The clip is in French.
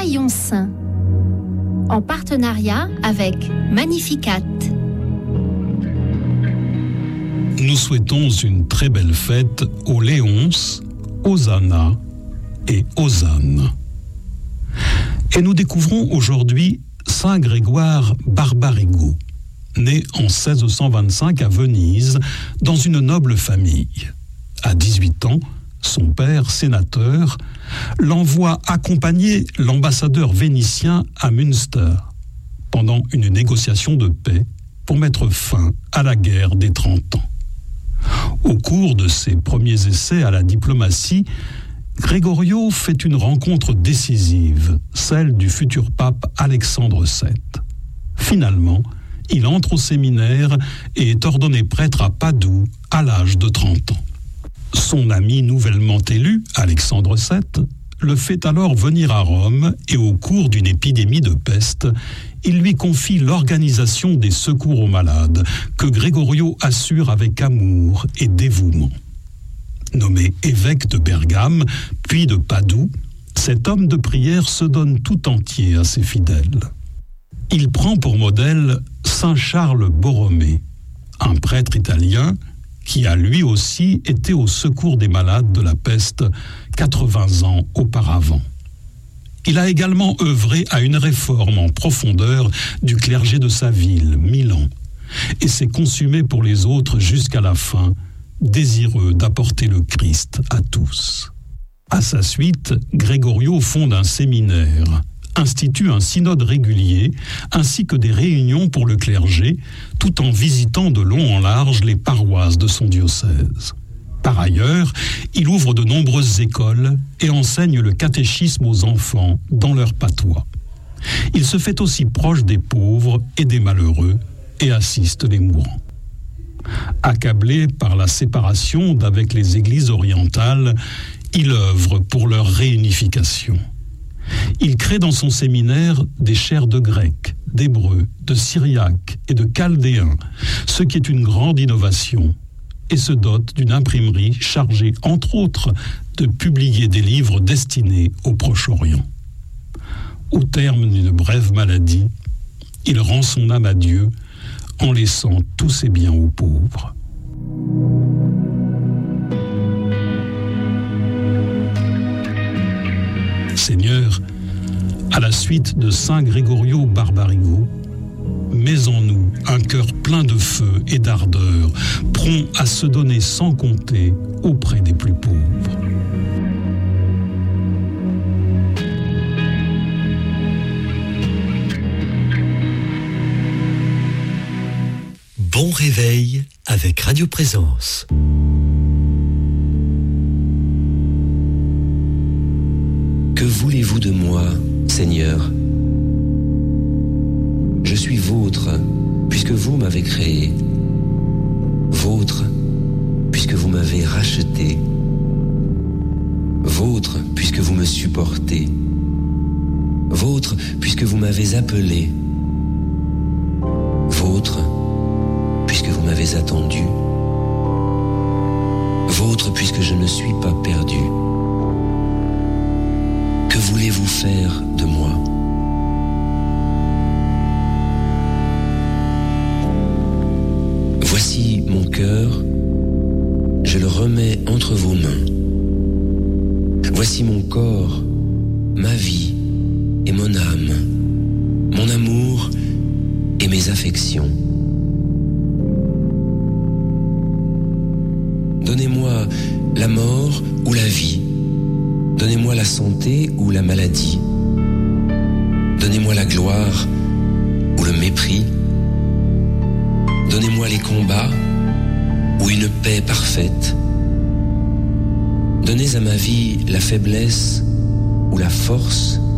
Rayon Saint, en partenariat avec Magnificat. Nous souhaitons une très belle fête aux Léonces, Hosanna et Hosanne. Et nous découvrons aujourd'hui Saint Grégoire Barbarigo, né en 1625 à Venise, dans une noble famille. À 18 ans, son père, sénateur, l'envoie accompagner l'ambassadeur vénitien à Münster pendant une négociation de paix pour mettre fin à la guerre des 30 ans. Au cours de ses premiers essais à la diplomatie, Gregorio fait une rencontre décisive, celle du futur pape Alexandre VII. Finalement, il entre au séminaire et est ordonné prêtre à Padoue à l'âge de 30 ans. Son ami nouvellement élu, Alexandre VII, le fait alors venir à Rome et au cours d'une épidémie de peste, il lui confie l'organisation des secours aux malades que Gregorio assure avec amour et dévouement. Nommé évêque de Bergame, puis de Padoue, cet homme de prière se donne tout entier à ses fidèles. Il prend pour modèle Saint Charles Borromée, un prêtre italien qui a lui aussi été au secours des malades de la peste 80 ans auparavant. Il a également œuvré à une réforme en profondeur du clergé de sa ville, Milan, et s'est consumé pour les autres jusqu'à la fin, désireux d'apporter le Christ à tous. À sa suite, Gregorio fonde un séminaire, institue un synode régulier, ainsi que des réunions pour le clergé, tout en visitant de long en large les paroisses de son diocèse. Par ailleurs, il ouvre de nombreuses écoles et enseigne le catéchisme aux enfants dans leur patois. Il se fait aussi proche des pauvres et des malheureux et assiste les mourants. Accablé par la séparation d'avec les églises orientales, il œuvre pour leur réunification. Il crée dans son séminaire des chaires de grec, d'hébreu, de syriaque et de chaldéen, ce qui est une grande innovation, et se dote d'une imprimerie chargée, entre autres, de publier des livres destinés au Proche-Orient. Au terme d'une brève maladie, il rend son âme à Dieu en laissant tous ses biens aux pauvres. Seigneur, à la suite de Saint Gregorio Barbarigo, mets en nous un cœur plein de feu et d'ardeur, prompt à se donner sans compter auprès des plus pauvres. Bon réveil avec Radio Présence. Que voulez-vous de moi, Seigneur ? Je suis vôtre, puisque vous m'avez créé. Vôtre, puisque vous m'avez racheté. Vôtre, puisque vous me supportez. Vôtre, puisque vous m'avez appelé. Vôtre, puisque vous m'avez attendu. Vôtre, puisque je ne suis pas perdu. Que voulez-vous faire de moi ? Voici mon cœur, je le remets entre vos mains. Voici mon corps, ma vie et mon âme, mon amour et mes affections. Donnez-moi la mort ou la vie. Donnez-moi la santé ou la maladie. Donnez-moi la gloire ou le mépris. Donnez-moi les combats ou une paix parfaite. Donnez à ma vie la faiblesse ou la force.